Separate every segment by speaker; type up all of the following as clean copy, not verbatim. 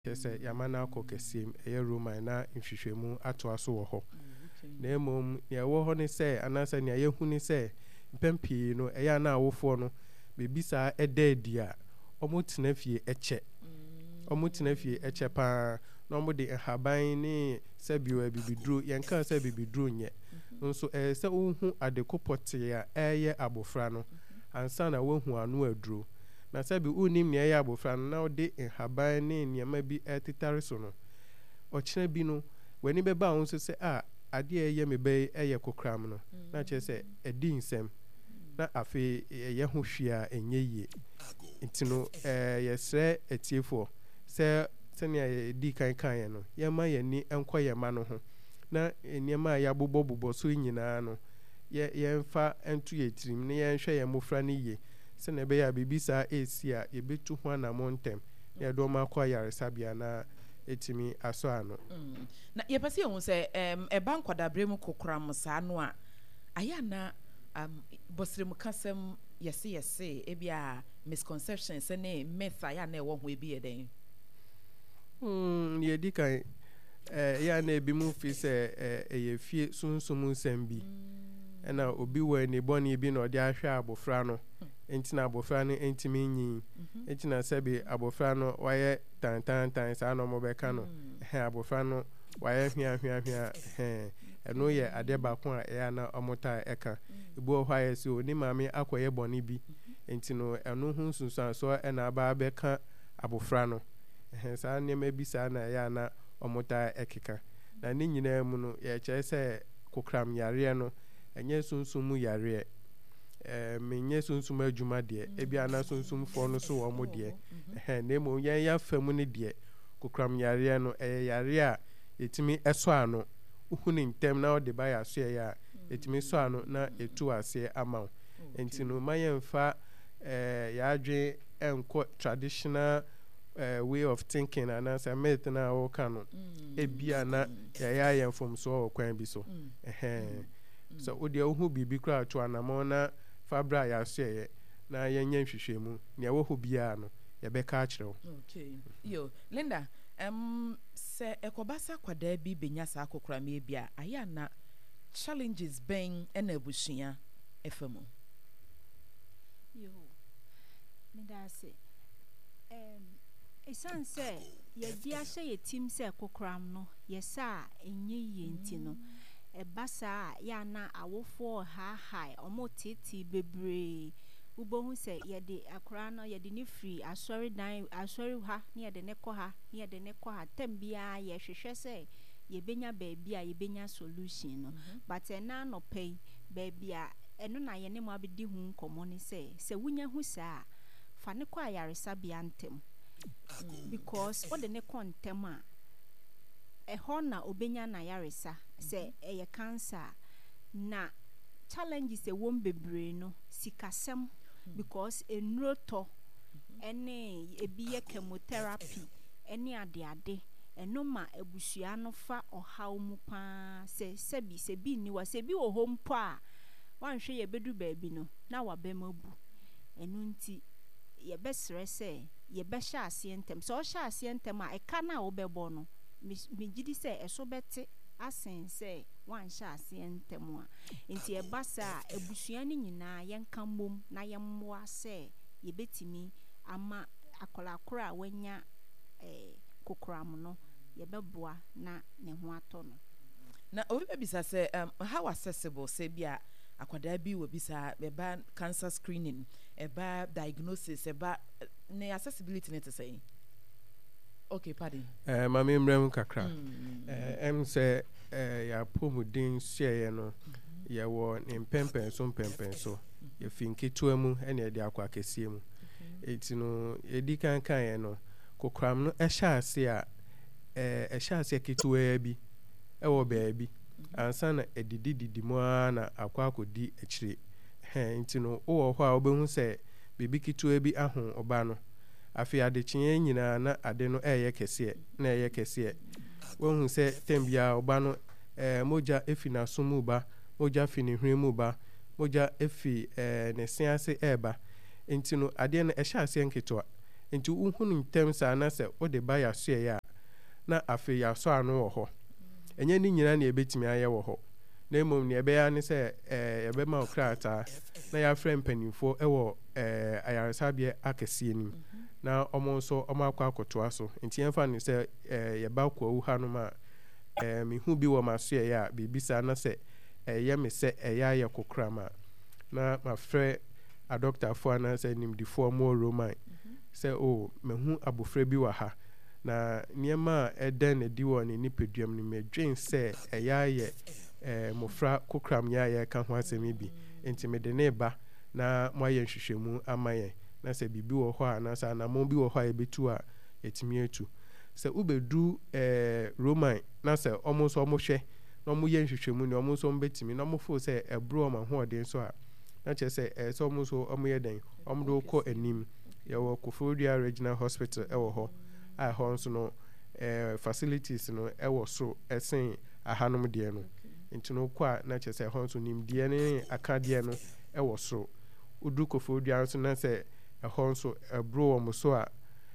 Speaker 1: Kese yamana ko kesim eye Roman na nhwehwemu ato aso wo ho. Na emom ye wo ho ne se anasa ne yehu ne se mpempi no eya na awofo no bebisa edi a omutena fie eche. Omutena fie eche pa na omode haban ne sabio abibiduro yenka se bibiduro nye. Nso se ohu adekopote ya eye abofra no ansa na wohu anu aduro. Na sabi unim ne ya abofra no na ode haban ne niam bi etitare so no ochena bi no wani beba ho so se ade eye mebe eye kokram no na che se edi nsem na afi ye ho hwia enye yie ntino yesre etiefo se ne edi kan no ye ma ye ni enkoye ma no ho na niam ya bobo so nyina no ye mfa entu yetirim ne ye nhwe ye mofra ne yie se ne be ya bibisa esi a ye betu ho na montem ye do ma kwa yaresabia na etimi aso ano
Speaker 2: na ye pese hu se eba nkwadabere mu kokram sa no a aya na bosrem kasem yese ebia misconceptions ne myth aya na ewo ho ebi eden
Speaker 1: ye di kan ya na ebi mu fi se eye fie sunsumu sembi na obi wa ni boni bi na odi ahwe abofra no entina abofra no entimi nyi entina sebi abofra no waye tan sa no mo beka no abofra no waye hwia eno ye ade ba ko a ya na omota eka ebu ho aye si oni maame akoye boni bi entino eno hu sunsun so na aba beka abofra no sa nneema bi sa na ya na omota ekeka na ni nyina mu no ye che se kokram yare no enye sunsumu yare menye sunsum adwuma de ebia na sunsum fo no so wo mo de na mo yen ya famu ne de kokram yare no yare a etimi eso ano uhuni ntem na ode ba ya so ya etimi so ano na etu ase ama enti no mayemfa ya adwe enko traditional way of thinking and as a myth na wo kanu ebia na ya yemfom so wo kwan bi so so odi ohu bibi kra to anamo na fabra ya so ye na yenye nhwehwemu ne wo ho bia no ye be ka akire.
Speaker 2: Okay yo Linda se ekobasa kwada bi benya sa akokra me bia aya na challenges ben na abusuya efemu
Speaker 3: yo Linda se esan se ye di ahye ye team se kokram no yesa enye yenti no ebasa ya na awofo ha omotiti bebre ubohu se ye de akra no ye de ni free asori ha ne ye de ne ko ha tambia ye hwehwe se ye benya baabi a ye benya solution no but na no pay baabi a eno na ye ne mo abedi hu nkomo ne se wunya hu sa fa ne kwa yaresa bia ntem because what the ne kontem a eho na obenya na yaresa se eye cancer na challenges e won bebre no sikasem because enroto ene ebi ye chemotherapy ene ade eno ma ebusua no fa ohaw mu pa se bi ni wa se bi wo hom pa wanhwe ye bedu baabi no na wabemabu eno nti ye besre se ye be sha asientem so sha asientem a eka na wo bebo no mi gidi se eso bete asen se wan sha asientem a nti e basa ebusua ni nyina yenka mom na yemmoa se ye betimi ama akolakora wanya kokram no ye beboa na ne ho ato no
Speaker 2: na obi bisa se how accessible se bia akwada bi wo bisa eba cancer screening eba diagnosis eba ne accessibility net say okay pardon
Speaker 1: mama mrem kakra say ya pomudin share no ye wo ne mpempen so ye finketu amu ene de akwa kesie mu eti no edi kan ye no kokram no ehya ase a ehya ase ketu bi ewo baabi ansa na edidi mu na akwa akodi akire enti no wo ho a obehu se bibi ketu bi ahon oba no afi adekye nyina na ade no eye kese wohu se tembia oba no moja efi na somu ba moja fi ni hwemu ba moja efi ne siase eba enti no ade no ehya ase nketo nti wohunu ntem saa na sɛ wode ba yaso ya na afei yaso ano wɔ hɔ enye ni nyina na ebetimi ayɛ wɔ hɔ na emom ne ɛbɛya ne sɛ yɛbɛma okrataa na yɛafrɛ mpanimfo ɛwɔ ayaresabea akɛseɛ nim na ɔmo nso ɔmo akɔ akɔtoa so nti yɛmfa ne sɛ yɛba kɔwu ha no ma mehu bi wɔ maso ya bibisa na sɛ ɛyɛ me sɛ ɛyɛ ayɛ kokram na mafrɛ adɔktafoɔ anaasɛ nimdifoɔ mo roman sɛ mehu abofra bi wɔ ha na nneɛma a ɛdɛn na di wɔ ne nipaduam no medwen sɛ ɛyɛ ayɛ mofra kokram yɛ a yɛka ho asɛm bi nti mede ne ba na moayɛ nhwehwɛmu ama yɛn na sɛ biribi wɔ hɔ a anaasɛ anammɔn bi wɔ hɔ a yɛbɛtu a yɛtumi atu sɛ wobɛdu roman na sɛ ɔmo nso ɔmo hwɛ na ɔmo yɛ nhwehwɛmu ne ɔmo nso ɔmo bɛtumi na ɔmo fo sɛ ɛboro ɔmo ahoɔden so a na kyerɛ sɛ ɛsɛ ɔmo nso ɔmo yɛ dɛn ɔmo de kɔ anim yɛwɔ Koforidua Regional Hospital ɛwɔ hɔ a ɛhɔ nso no facilities no ɛwɔ so ɛsen ahanom deɛ no nti no kɔ a na kyerɛ sɛ ɛhɔ nso nimdeɛ ne akadeɛ no ɛwɔ so udu Koforidua nso na sɛ ɛhɔ nso ɛboro ɔmo so a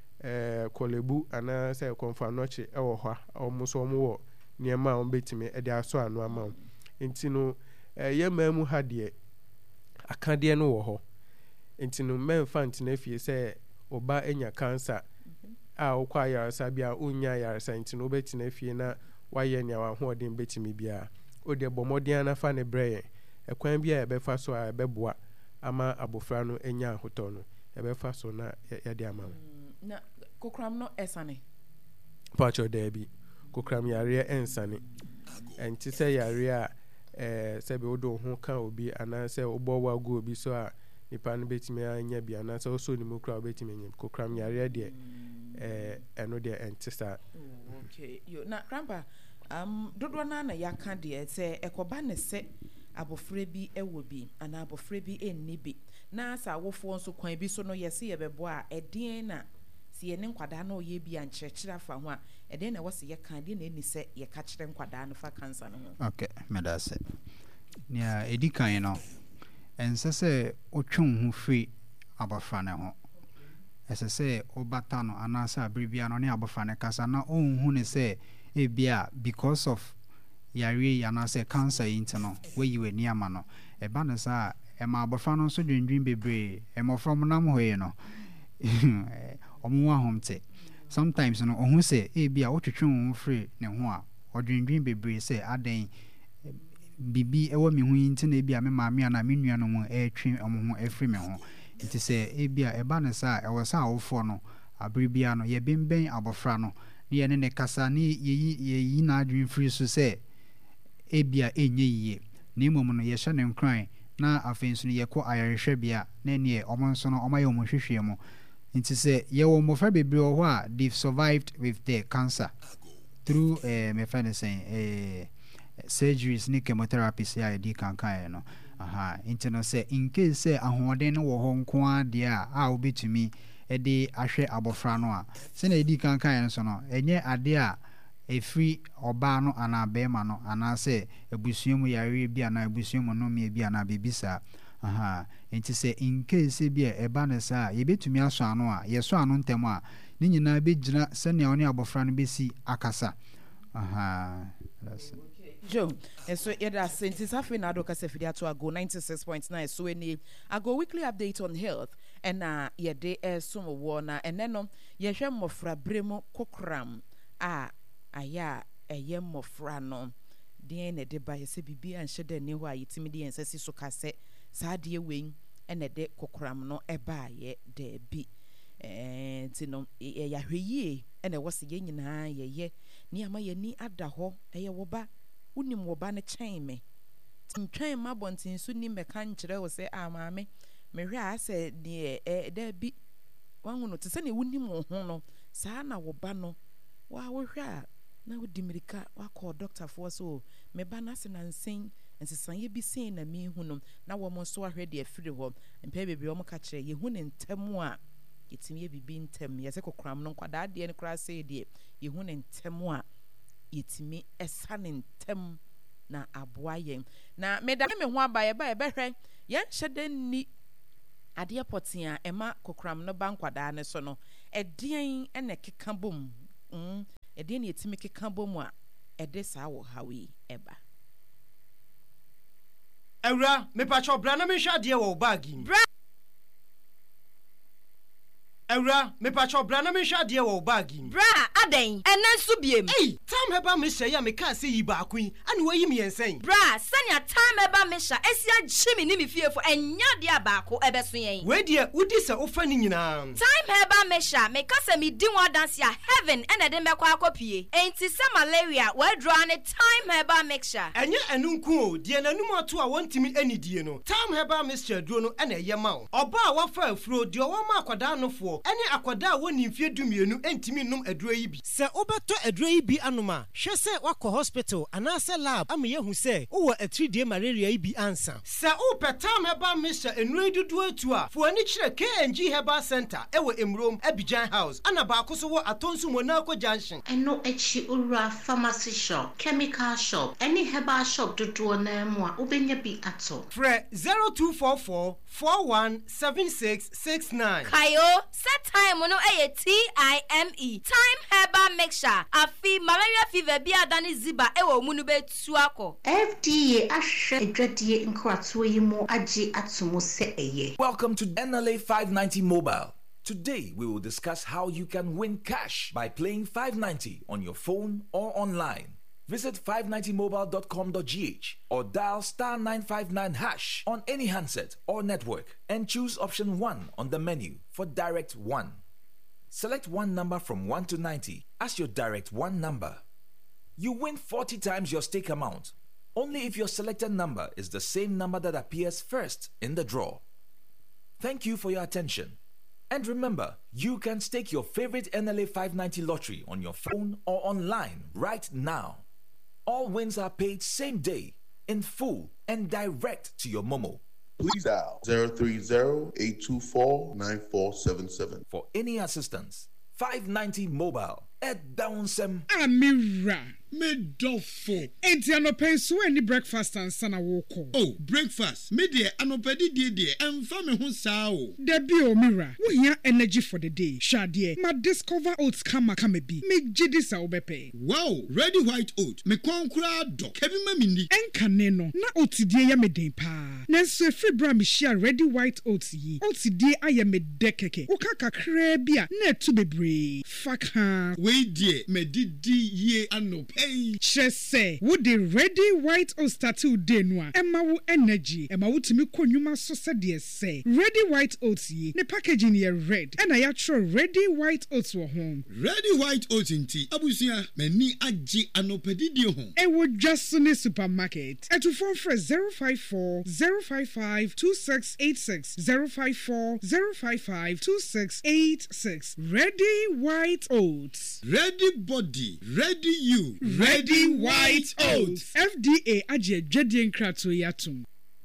Speaker 1: Kolebu ana sɛ Komfanɔkye ɛwɔ hɔ a ɔmo nso ɔmo wɔ nneɛma a ɔmo bɛtumi ɛde aso ano ama wo nti no yɛma mu ha deɛ akadeɛ no wɔ hɔ nti no mɛmfa ntena fie sɛ ɔba anya cancer a wokɔ ayaresa bi a wonya ayaresa nti no wobɛtena fie na wayɛ nea wahoɔden bɛtumi biara wode bɔ mmɔden anafa ne brɛ yɛn ɛkwan bi a yɛbɛfa so a yɛbɛboa ama abofra no anya ahotɔ no yɛbɛfa so na yɛde ama wo
Speaker 2: na kokram no ɛsane
Speaker 1: pacho daabi kokram yareɛ ɛnsane ɛnti sɛ yareɛ a sɛ be wodo ho ka obi anaasɛ wobɔ wago obi so a nipa no bɛtumi anya bi anaasɛ woso ne mu kora wobɛtumi anya kokram yareɛ deɛ ɛno deɛ ɛnte saa
Speaker 2: okay yo na grandpa dodoɔ na yɛaka deɛ sɛ ɛkɔba ne sɛ abofra bi ɛwɔ bi ana abofra bi ɛnni bi na sɛ awofoɔ nso kwan bi so no yɛse yɛbɛbɔ a ɛdeɛn na si yɛne nkwadaa no yɛ bi ankyerɛkyerɛ afa ho a ɛdeɛn na wɔse yɛka deɛ na ɛni sɛ yɛka kyerɛ nkwadaa no fa cancer no ho
Speaker 4: okay medase nea ɛdi kan no ɛnsɛ sɛ wotwe wo ho firi abɔfra no ho ɛsɛ sɛ wobata no anaasɛ abere bia no ne abɔfra no kasa na ɔnhu ne sɛ ebia because of yare anaasɛ cancer yi nti no wayi w'ani ama no ɛba no saa ɛma abɔfra no nso dwendwen bebree ɛmɔfra mo nam hɔ yi no ɔmo ahomte sometimes no ɔhu sɛ ebia wotwetwe wo ho firi ne ho a ɔdwendwen bebree sɛ adɛn bibi ɛwɔ me ho yi nti na ebia me maame ana me nua no mu ɛtwe ɔmo ho ɛfiri me ho nti sɛ ebia ɛba no saa ɛwɔ sɛ awofoɔ no abere bia no yɛbɛnbɛn abɔfra no ne yɛne ne kasa ne yɛyi n'adwen firi so sɛ ebia ɛnyɛ yie na mmom no yɛhyɛ ne nkran na afei nso no yɛkɔ ayarehwɛbea na ɛneɛ ɔmo nso no ɔmayɛ ɔmo hwehwɛ mu nti sɛ yɛwɔ mmɔfra bebree wɔ hɔ a they've survived with the cancer through mefa ne sɛn surgeries ne chemotherapies a yɛdi kankan no nti no sɛ in case sɛ ahoɔden no wɔ hɔ nko a deɛ a wobɛtumi de ahwɛ abɔfra no a sɛna yɛdi kankan no so no ɛnyɛ adeɛ a ɛfiri ɔbaa no anaa bɛrima no anaasɛ abusua mu yareɛ bi anaa abusua mu nnome bi anaa biribi saa nti sɛ in case bi a ɛba no saa yɛbɛtumi asɔ ano a yɛsɔ ano ntɛm a ne nyinaa bɛgyina sɛnea ɔne abɔfra no bɛsi akasa
Speaker 2: Joe, so yɛda senti safi na adoka se fidi ato ago 96.9 so any ago weekly update on health and yɛde ɛsom wɔ na ɛnɛ no yɛhwɛ mmɔfra bremu kokram a aya ɛyɛ mmɔfra no deɛ na de ba yɛsɛ bibi anhyɛ da ne hɔ a yɛtimi de yɛnsɛ so ka sɛ saa deɛ wɛn ɛna de kokram no ɛba yɛ da bi nti no yɛahwɛ yie ɛna ɛwɔ se yɛ nyinaa yɛyɛ ne ama yɛni ada hɔ ɛyɛ wɔba unim woba ne kyɛn me ntwɛn ma bontin so ni meka nkyerɛ wo sɛ maame mehwɛ a sɛ deɛ da bi wanhu no te sɛ ne wonim wo ho no saa na woba no wa wohwɛ a na wodi mirika wakɔ doctor fo so me ba na se na nsen nsesanye bi sen na me hu no na wo mo so ahwɛ de afiri hɔ mpɛ bebre wo mo ka kyerɛ ye hu ne ntɛm a yɛtimi yɛ bibi ntɛm yɛsɛ kokram no kwadaa deɛ ne kora sɛ deɛ ye hu ne ntɛm a yɛtimi ɛsa ne ntɛm na aboa yɛn na medane me ho aba yɛba yɛbɛhwɛ yɛnhyɛ da nni adeɛ pɔten a ɛma kokram no ba nkwadaa ne so no ɛdeɛn ɛna keka bom ɛdeɛn na yɛtumi keka bom a ɛde saa wɔ hawi ɛba.
Speaker 5: Awura mepacho bra na menhwa adeɛ wɔ bag mu. Awura mepacho bra na menhwa adeɛ wɔ bag mu.
Speaker 6: Bra adan ɛna nso biem.
Speaker 5: Ei, tam heba me hyɛ ya me ka sɛ yi baako yi ane wayi me yɛnsɛn.
Speaker 6: Bra sanya tam heba me hyɛ esi agye me ni me fiefo ɛnya de abaako ɛbɛso yɛn.
Speaker 5: We deɛ wodi sɛ ofa ni nyinaa.
Speaker 6: Time heba me hyɛ me ka sɛ me di ho adanse a heaven ɛna de mbɛkɔ akɔpie. Enti sɛ malaria wɔadroa ne time heba mixture.
Speaker 5: Ɛnyɛ ɛnu nko o, deɛ nanum ato a wɔntimi anidie no. Time heba mixture duro no ɛna ɛyɛ ma wo. Ɔba a wafa afuro deɛ ɔwɔ ma akwadaa no fo ɛne akwadaa a wɔni mfie dumienu ɛntimi nom aduro yi bi. Sɛ wobɛtɔ aduro yi bi anoma, hwɛ sɛ wakɔ hospital anaasɛ lab ama yɛhu sɛ wowɔ atiridie malaria yi bi ansa. Sɛ wopɛ tam heba mixture nnuro yi dodoɔ atu a, fo ani kyerɛ KNG Herbal Center ɛwɔ Emrom Abidjan House ana baako so wɔ Atonso Monaco Junction.
Speaker 7: Ɛno akyi owura pharmacy shop, chemical shop, any herbal shop dodoɔ na mu a wobɛnya bi ato.
Speaker 5: Frɛ 0244 417669.
Speaker 6: Kayo set time no ɛyɛ TIME time heba mixture afi malaria fever bi adane ziba ɛwɔ mu no betu akɔ.
Speaker 7: FDA ahwɛ adwadie nkratoɔ yi mu agye atomo sɛ ɛyɛ.
Speaker 8: Welcome to NLA 590 Mobile. Today we will discuss how you can win cash by playing 590 on your phone or online. Visit 590mobile.com.gh or dial *959# on any handset or network and choose option 1 on the menu for direct 1. Select one number from 1 to 90 as your direct 1 number. You win 40 times your stake amount only if your selected number is the same number that appears first in the draw. Thank you for your attention. And remember, you can stake your favorite NLA 590 lottery on your phone or online right now. All wins are paid same day, in full, and direct to your Momo.
Speaker 9: Please dial 030-824-9477.
Speaker 8: For any assistance, 590 Mobile at Downsem.
Speaker 10: Amira, medofo. Enti anope so any breakfast and sana woko.
Speaker 11: Oh, breakfast. Me de anope di emfa me ho saa o.
Speaker 10: Debi o Mira, wo hia energy for the day. Shadie, ma discover oats kama bi. Me gidi sa obepe.
Speaker 11: Wow, ready white oat. Me konkura do. Kebi ma mini.
Speaker 10: Enkane no, na otidie ya me den pa. Nanso efri bra me share ready white oats yi. Otidie aye me dekeke. Oka kakra bia na etu bebre. Faka.
Speaker 11: We die me didi ye anope.
Speaker 10: Chese, wo the ready white oats tattoo day no a. Emma wo energy. Emma wo timi konwuma so se de say. Ready white oats yi. Ne packaging ye red. And I try ready white oats wo home.
Speaker 11: Ready white oats inti. Abusia me ni aji anope didi ho.
Speaker 10: E wo just ne supermarket. E to phone for 054 055 2686 054 055 2686. Ready white oats.
Speaker 11: Ready body, ready you.
Speaker 10: Ready white oats. FDA aje dwedie nkrato yatum.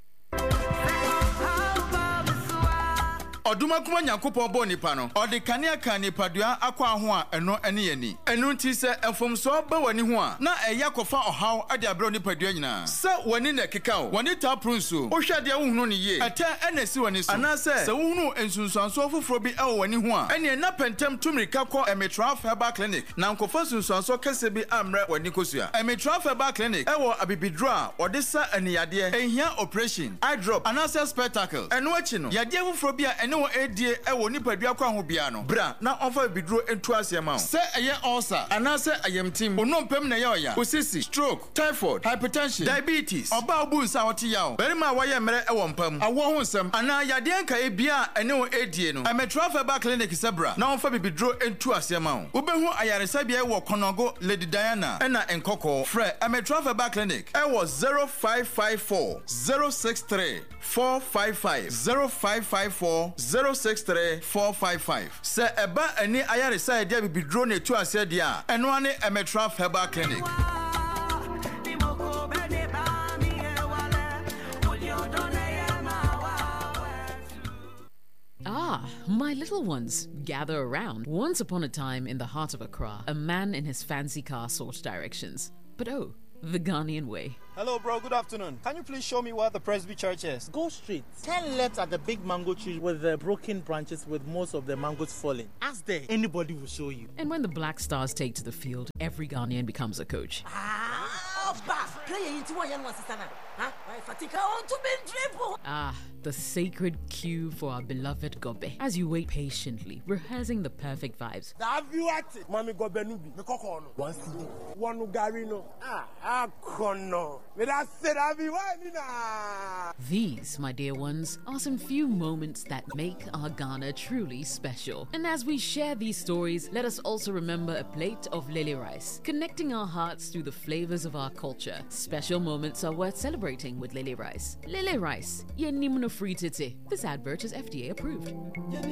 Speaker 12: Oduma kuma nyankopon bo nipa no ode kanea kan nipadua akwa ho a eno ene yani enu nti se enfomso ba wani ho a na eya kofa ohaw ade abro nipadua nyina se wani na keka o wani ta prunso o hwade wo hunu ne ye ata ena si wani so ana se wo hunu ensunsuanso foforo bi e wani ho a ene na pentem tumirika ko Emetraf Herbal Clinic na nkofa sunsuanso kese bi amre wani kosua Emetraf Herbal Clinic e wo abibidro a ode sa eniyade ehia operation eye drop ana se spectacle eno achi no yade foforo bi a ene wo edie e wo nipadua kwa ho bia no bra na onfa bidro entu asema se eye ulcer ana se ayemtim onompem na ye oya osisi stroke typhoid hypertension diabetes oba obu nsa wote yawo bere ma wo ye mere e wo mpam awo ho nsem ana yade nka e bia ene wo edie no Emetraf Herbal Clinic se bra na onfa bidro entu asema wo obehu ayaresa bia e wo konogo Lady Diana ena enkoko frɛ Emetraf Herbal Clinic e wo 0554 063 455 0554 063-455. Se eba ani ayaresa e dia bibidro na etu ase dia eno ane Emetraf Herbal Clinic.
Speaker 13: Ah, my little ones, gather around. Once upon a time in the heart of Accra, a man in his fancy car sought directions. But oh, the Ghanaian way.
Speaker 14: Hello, bro. Good afternoon. Can you please show me where the Presby Church is?
Speaker 15: Go straight. 10 left at the big mango tree with the broken branches with most of the mangoes falling. Ask there. Anybody will show you.
Speaker 13: And when the Black Stars take to the field, every Ghanaian becomes a coach. The sacred cue for our beloved Gobe as you wait patiently, rehearsing the perfect vibes. These, my dear ones, are some few moments that make our Ghana truly special. And as we share these stories, let us also remember a plate of lele rice, connecting our hearts through the flavors of our culture. Special moments are worth celebrating with lele rice. Lele rice, ye nimno free tete. This advert is FDA approved.